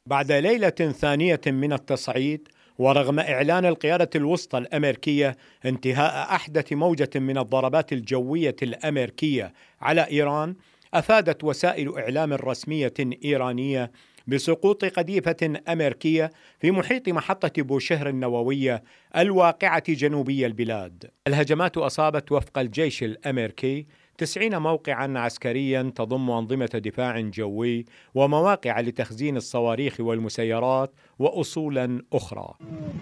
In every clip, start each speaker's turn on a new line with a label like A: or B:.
A: بعد ليلة ثانية من التصعيد، ورغم إعلان القيادة الوسطى الأمريكية انتهاء أحدث موجة من الضربات الجوية الأمريكية على إيران، أفادت وسائل إعلام رسمية إيرانية بسقوط قذيفة أمريكية في محيط محطة بوشهر النووية الواقعة جنوبي البلاد. الهجمات أصابت وفق الجيش الأمريكي 90 موقعا عسكريا تضم أنظمة دفاع جوي ومواقع لتخزين الصواريخ والمسيرات وأصولا أخرى.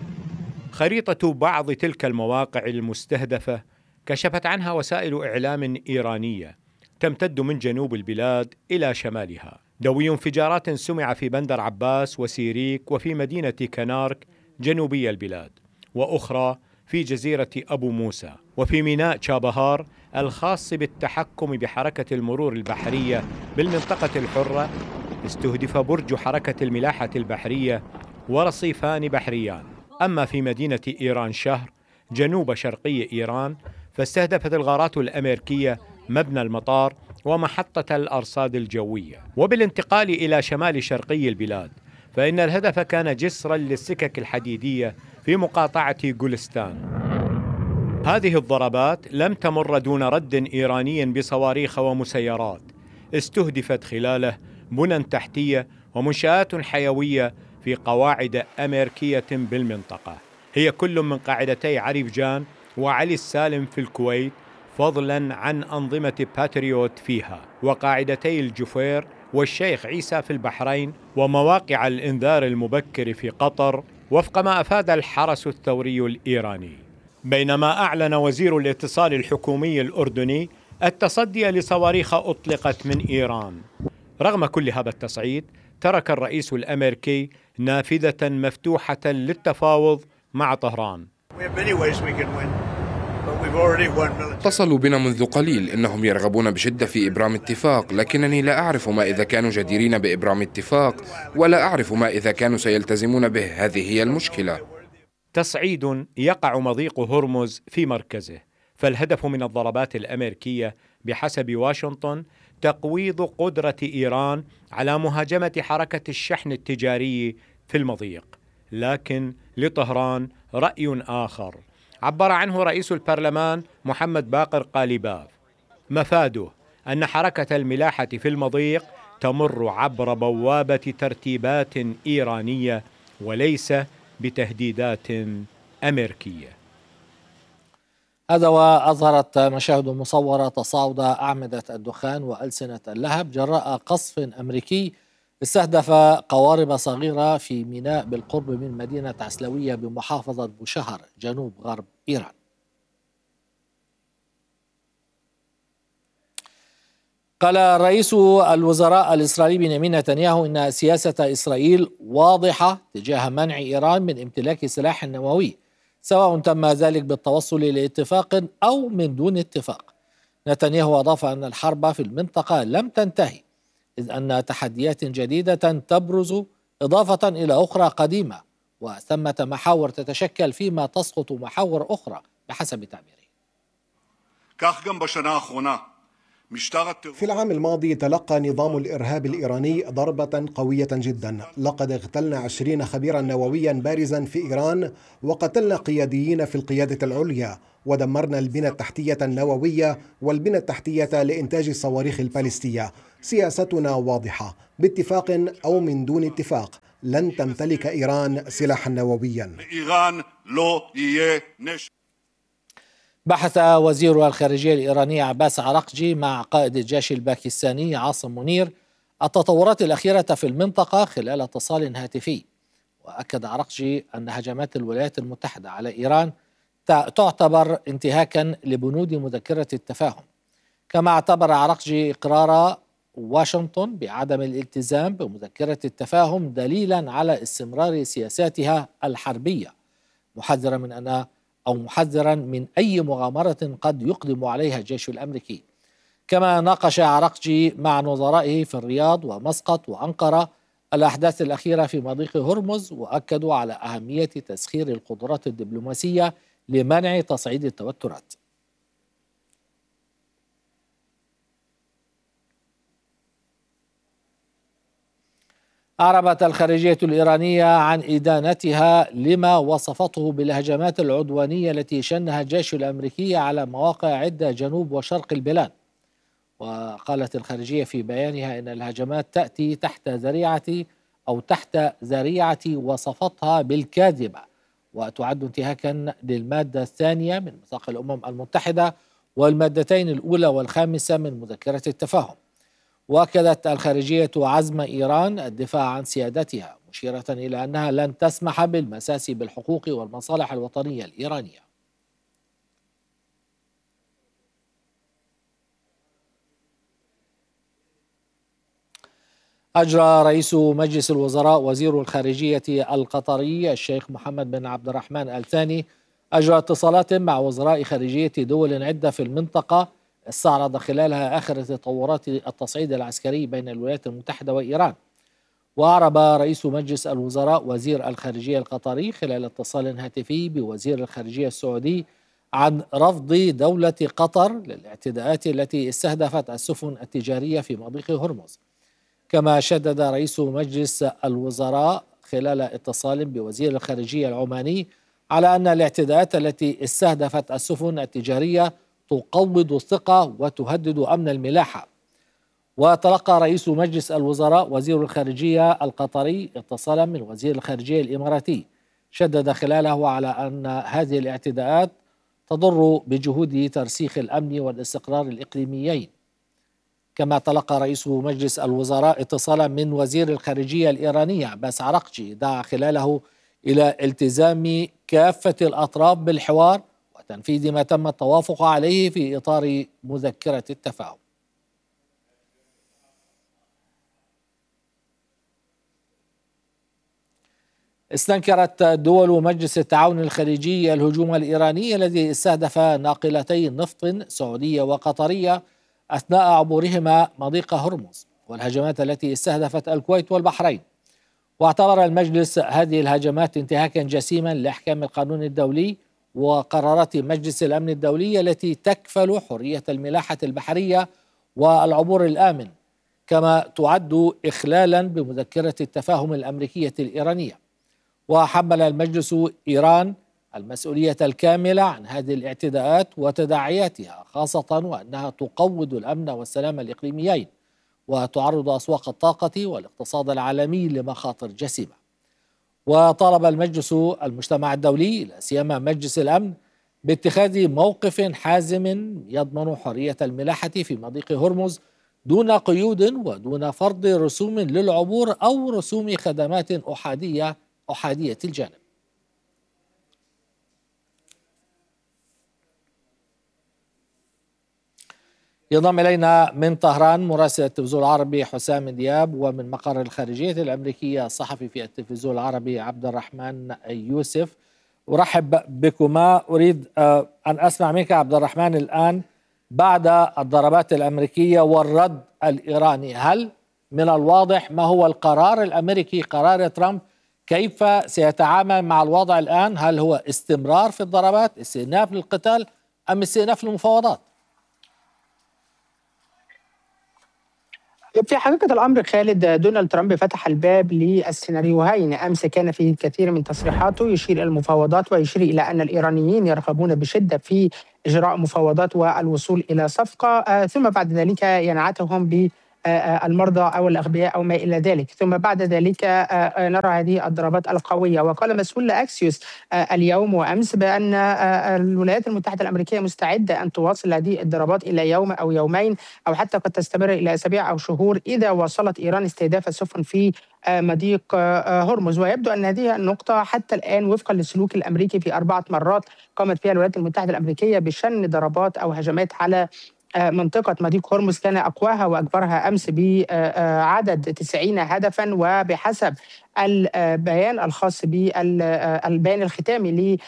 A: خريطة بعض تلك المواقع المستهدفة كشفت عنها وسائل إعلام إيرانية تمتد من جنوب البلاد إلى شمالها. دوي انفجارات سمع في بندر عباس وسيريك وفي مدينة كنارك جنوبي البلاد، وأخرى في جزيرة أبو موسى وفي ميناء تشابهار الخاص بالتحكم بحركة المرور البحرية بالمنطقة الحرة. استهدف برج حركة الملاحة البحرية ورصيفان بحريان. أما في مدينة إيران شهر جنوب شرقي إيران، فاستهدفت الغارات الأمريكية مبنى المطار ومحطة الأرصاد الجوية. وبالانتقال إلى شمال شرقي البلاد، فإن الهدف كان جسرا للسكك الحديدية في مقاطعة جولستان. هذه الضربات لم تمر دون رد إيراني بصواريخ ومسيرات استهدفت خلاله بنى تحتية ومنشآت حيوية في قواعد أمريكية بالمنطقة، هي كل من قاعدتي عريفجان وعلي السالم في الكويت، فضلا عن أنظمة باتريوت فيها، وقاعدتي الجفير والشيخ عيسى في البحرين، ومواقع الإنذار المبكر في قطر، وفق ما أفاد الحرس الثوري الإيراني. بينما أعلن وزير الاتصال الحكومي الأردني التصدي لصواريخ أطلقت من إيران. رغم كل هذا التصعيد، ترك الرئيس الأمريكي نافذة مفتوحة للتفاوض مع طهران.
B: اتصلوا بنا منذ قليل، إنهم يرغبون بشدة في إبرام اتفاق، لكنني لا أعرف ما إذا كانوا جديرين بإبرام اتفاق، ولا أعرف ما إذا كانوا سيلتزمون به. هذه هي المشكلة.
A: تصعيد يقع مضيق هرمز في مركزه، فالهدف من الضربات الأمريكية بحسب واشنطن تقويض قدرة إيران على مهاجمة حركة الشحن التجاري في المضيق. لكن لطهران رأي آخر عبر عنه رئيس البرلمان محمد باقر قالباف، مفاده أن حركة الملاحة في المضيق تمر عبر بوابة ترتيبات إيرانية وليس بتهديدات أمريكية.
C: هذا وأظهرت مشاهد مصورة تصاعد أعمدة الدخان وألسنة اللهب جراء قصف أمريكي استهدف قوارب صغيرة في ميناء بالقرب من مدينة عسلوية بمحافظة بوشهر جنوب غرب إيران. قال رئيس الوزراء الإسرائيلي بنيامين نتنياهو إن سياسة إسرائيل واضحة تجاه منع إيران من امتلاك سلاح نووي، سواء تم ذلك بالتوصل لاتفاق أو من دون اتفاق. نتنياهو أضاف أن الحرب في المنطقة لم تنتهي، إذ أن تحديات جديدة تبرز إضافة إلى أخرى قديمة، وثمة محاور تتشكل فيما تسقط محاور أخرى بحسب تعبيره.
D: في العام الماضي تلقى نظام الإرهاب الإيراني ضربة قوية جدا. لقد اغتلنا 20 خبيرا نوويا بارزا في إيران، وقتلنا قياديين في القيادة العليا، ودمرنا البنى التحتية النووية والبنى التحتية لإنتاج الصواريخ البالستية. سياستنا واضحة، باتفاق أو من دون اتفاق لن تمتلك إيران سلاحا نوويا.
C: بحث وزير الخارجية الإيراني عباس عراقجي مع قائد الجيش الباكستاني عاصم منير التطورات الأخيرة في المنطقة خلال اتصال هاتفي. وأكد عراقجي أن هجمات الولايات المتحدة على إيران تعتبر انتهاكا لبنود مذكرة التفاهم. كما اعتبر عراقجي إقرار واشنطن بعدم الالتزام بمذكرة التفاهم دليلا على استمرار سياساتها الحربية، محذرا من أي مغامرة قد يقدم عليها الجيش الأمريكي. كما ناقش عراقجي مع نظرائه في الرياض ومسقط وأنقرة الأحداث الأخيرة في مضيق هرمز، وأكدوا على أهمية تسخير القدرات الدبلوماسية لمنع تصعيد التوترات. أعربت الخارجية الإيرانية عن إدانتها لما وصفته بالهجمات العدوانية التي شنها الجيش الأمريكي على مواقع عدة جنوب وشرق البلاد. وقالت الخارجية في بيانها إن الهجمات تأتي تحت ذريعة وصفتها بالكاذبة، وتعد انتهاكا للمادة الثانية من ميثاق الأمم المتحدة والمادتين الأولى والخامسة من مذكرة التفاهم. وأكدت الخارجية عزم إيران الدفاع عن سيادتها، مشيرة إلى أنها لن تسمح بالمساس بالحقوق والمصالح الوطنية الإيرانية. أجرى رئيس مجلس الوزراء وزير الخارجية القطري الشيخ محمد بن عبد الرحمن آل ثاني اتصالات مع وزراء خارجية دول عدة في المنطقة استعرض خلالها آخر تطورات التصعيد العسكري بين الولايات المتحدة وإيران. وأعرب رئيس مجلس الوزراء وزير الخارجية القطري خلال اتصال هاتفي بوزير الخارجية السعودي عن رفض دولة قطر للاعتداءات التي استهدفت السفن التجارية في مضيق هرمز. كما شدد رئيس مجلس الوزراء خلال اتصال بوزير الخارجية العماني على أن الاعتداءات التي استهدفت السفن التجارية تقوض الثقة وتهدد أمن الملاحة. وتلقى رئيس مجلس الوزراء وزير الخارجية القطري اتصالا من وزير الخارجية الإماراتي شدد خلاله على أن هذه الاعتداءات تضر بجهود ترسيخ الأمن والاستقرار الإقليميين. كما تلقى رئيس مجلس الوزراء اتصالا من وزير الخارجية الإيراني عباس عراقجي دعا خلاله إلى التزام كافة الأطراف بالحوار وتنفيذ ما تم التوافق عليه في إطار مذكرة التفاهم. استنكرت دول مجلس التعاون الخليجي الهجوم الإيراني الذي استهدف ناقلتي نفط سعودية وقطرية أثناء عبورهما مضيق هرمز، والهجمات التي استهدفت الكويت والبحرين. واعتبر المجلس هذه الهجمات انتهاكا جسيما لأحكام القانون الدولي وقرارات مجلس الأمن الدولي التي تكفل حرية الملاحة البحرية والعبور الآمن، كما تعد إخلالا بمذكرة التفاهم الأمريكية الإيرانية. وحمل المجلس إيران المسؤولية الكاملة عن هذه الاعتداءات وتداعياتها، خاصة وأنها تقوض الأمن والسلام الإقليميين وتعرض أسواق الطاقة والاقتصاد العالمي لمخاطر جسيمة. وطالب المجلس المجتمع الدولي لا سيما مجلس الأمن باتخاذ موقف حازم يضمن حرية الملاحة في مضيق هرمز دون قيود ودون فرض رسوم للعبور أو رسوم خدمات أحادية الجانب. ينضم إلينا من طهران مراسل التلفزيون العربي حسام دياب، ومن مقر الخارجية الأمريكية الصحفي في التلفزيون العربي عبد الرحمن يوسف. أرحب بكما. أريد أن أسمع منك عبد الرحمن الآن بعد الضربات الأمريكية والرد الإيراني، هل من الواضح ما هو القرار الأمريكي، قرار ترامب، كيف سيتعامل مع الوضع الآن؟ هل هو استمرار في الضربات، استئناف للقتال، أم استئناف للمفاوضات؟
E: في حقيقة الأمر خالد، دونالد ترامب فتح الباب للسيناريوهين. أمس كان في كثير من تصريحاته يشير إلى المفاوضات ويشير إلى أن الإيرانيين يرغبون بشدة في إجراء مفاوضات والوصول إلى صفقة، ثم بعد ذلك ينعتهم بالمرضى أو الأغبياء أو ما إلى ذلك، ثم بعد ذلك نرى هذه الضربات القوية. وقال مسؤول أكسيوس اليوم وأمس بأن الولايات المتحدة الأمريكية مستعدة أن تواصل هذه الضربات إلى يوم أو يومين أو حتى قد تستمر إلى أسابيع أو شهور إذا واصلت إيران استهداف السفن في مضيق هرمز. ويبدو أن هذه النقطة حتى الآن وفقا للسلوك الأمريكي في 4 مرات قامت فيها الولايات المتحدة الأمريكية بشن ضربات أو هجمات على منطقة مضيق هرمز، كان أقواها وأكبرها أمس بعدد 90 هدفا، وبحسب البيان الخاص بالبيان الختامي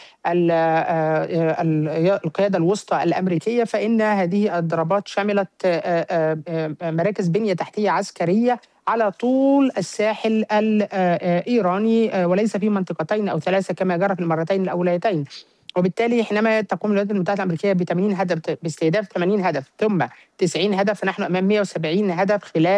E: للقيادة الوسطى الأمريكية، فإن هذه الضربات شملت مراكز بنية تحتية عسكرية على طول الساحل الإيراني وليس في منطقتين أو 3 كما جرى في المرتين الأوليتين. وبالتالي حينما تقوم الولايات المتحدة الأمريكية ب80 هدف باستهداف 80 هدف ثم 90 هدف، فنحن أمام 170 هدف خلال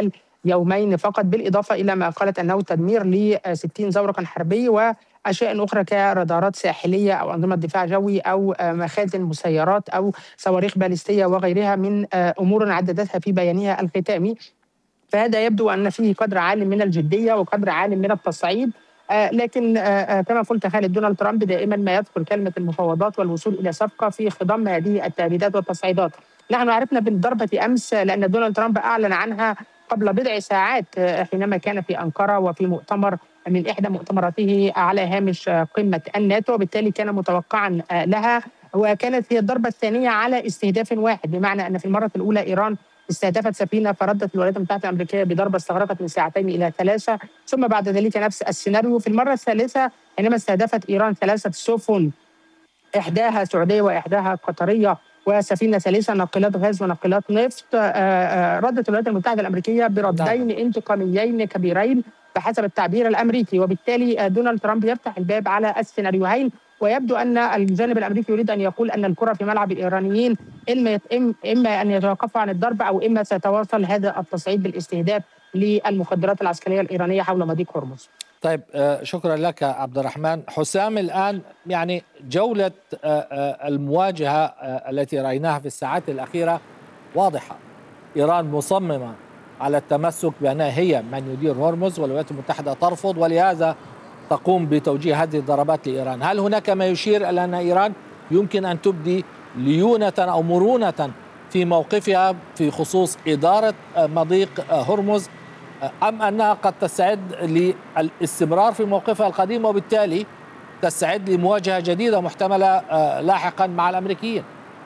E: يومين فقط، بالإضافة إلى ما قالت أنه تدمير ل 60 زورقا حربي وأشياء أخرى كرادارات ساحلية أو أنظمة دفاع جوي أو مخازن مسيرات أو صواريخ باليستية وغيرها من أمور عددتها في بيانها الختامي. فهذا يبدو أن فيه قدر عال من الجدية وقدر عال من التصعيد. لكن كما قلت خالد، دونالد ترامب دائما ما يذكر كلمة المفاوضات والوصول إلى صفقة في خضم هذه التهديدات والتصعيدات. نحن عرفنا بالضربة أمس لأن دونالد ترامب أعلن عنها قبل بضع ساعات حينما كان في أنقرة وفي مؤتمر من إحدى مؤتمراته على هامش قمة الناتو، وبالتالي كان متوقعا لها، وكانت هي الضربة الثانية على استهداف واحد، بمعنى أن في المرة الأولى إيران استهدفت سفينة فردت الولايات المتحدة الأمريكية بضربة استغرقت من 2 إلى 3، ثم بعد ذلك نفس السيناريو في المرة الثالثة حينما استهدفت إيران 3 سفن، إحداها سعودية وإحداها قطرية وسفينة ثالثة ناقلات غاز وناقلات نفط. ردت الولايات المتحدة الأمريكية بردين انتقاميين كبيرين بحسب التعبير الأمريكي، وبالتالي دونالد ترامب يفتح الباب على السيناريوهين. ويبدو أن الجانب الأمريكي يريد أن يقول أن الكرة في ملعب الإيرانيين، إما أن يتوقفوا عن الضرب أو إما سيتواصل هذا التصعيد بالاستهداف للمخدرات العسكرية الإيرانية حول مضيق هرمز.
C: طيب، شكرا لك عبد الرحمن. حسام، الآن يعني جولة المواجهة التي رأيناها في الساعات الأخيرة واضحة. إيران مصممة على التمسك بأنها هي من يدير هرمز، والولايات المتحدة ترفض، ولهذا تقوم بتوجيه هذه الضربات لإيران. هل هناك ما يشير إلى أن إيران يمكن أن تبدي ليونة أو مرونة في موقفها في خصوص إدارة مضيق هرمز، أم أنها قد تستعد للاستمرار في موقفها القديم وبالتالي تستعد لمواجهة جديدة محتملة لاحقا مع الأمريكيين؟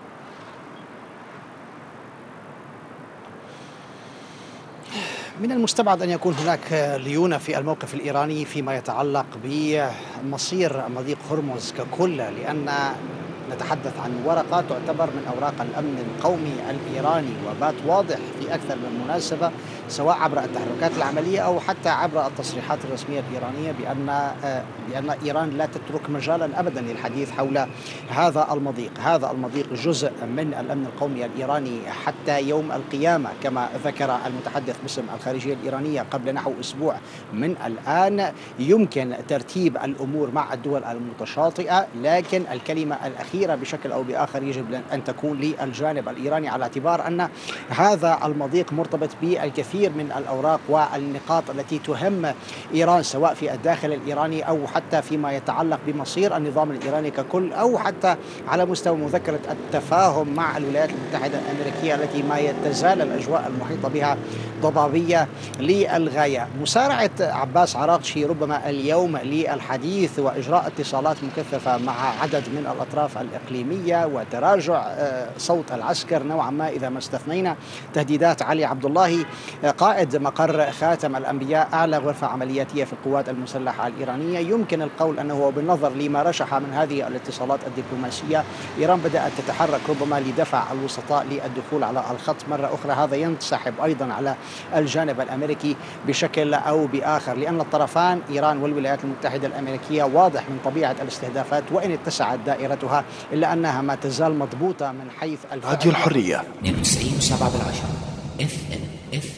F: من المستبعد أن يكون هناك ليونة في الموقف الإيراني فيما يتعلق بمصير مضيق هرمز ككل، لأن نتحدث عن ورقة تعتبر من أوراق الأمن القومي الإيراني، وبات واضح في أكثر من مناسبة سواء عبر التحركات العملية أو حتى عبر التصريحات الرسمية الإيرانية بأن إيران لا تترك مجالا أبدا للحديث حول هذا المضيق. هذا المضيق جزء من الأمن القومي الإيراني حتى يوم القيامة، كما ذكر المتحدث باسم الخارجية الإيرانية قبل نحو أسبوع من الآن. يمكن ترتيب الأمور مع الدول المتشاطئة، لكن الكلمة الأخيرة بشكل أو بآخر يجب أن تكون للجانب الإيراني، على اعتبار أن هذا المضيق مرتبط بالكثير من الأوراق والنقاط التي تهم إيران، سواء في الداخل الإيراني أو حتى فيما يتعلق بمصير النظام الإيراني ككل، أو حتى على مستوى مذكرة التفاهم مع الولايات المتحدة الأمريكية التي ما تزال الأجواء المحيطة بها ضبابية للغاية. مسارعة عباس عراقشي ربما اليوم للحديث وإجراء اتصالات مكثفة مع عدد من الأطراف الإقليمية وتراجع صوت العسكر نوعا ما، إذا ما استثنينا تهديدات علي عبد الله قائد مقر خاتم الأنبياء أعلى غرفة عملياتية في القوات المسلحة الإيرانية. يمكن القول أنه بالنظر لما رشح من هذه الاتصالات الدبلوماسية، إيران بدأت تتحرك ربما لدفع الوسطاء للدخول على الخط مرة أخرى. هذا ينسحب أيضا على الجانب الأمريكي بشكل أو بآخر، لأن الطرفان إيران والولايات المتحدة الأمريكية واضح من طبيعة الاستهدافات وإن اتسعت دائرتها إلا أنها ما تزال مضبوطة من حيث
G: راديو الحرية
H: 92.7 FM.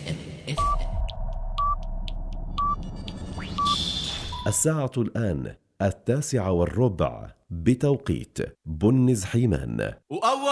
G: الساعة الآن 9:15 بتوقيت بنز حيمان.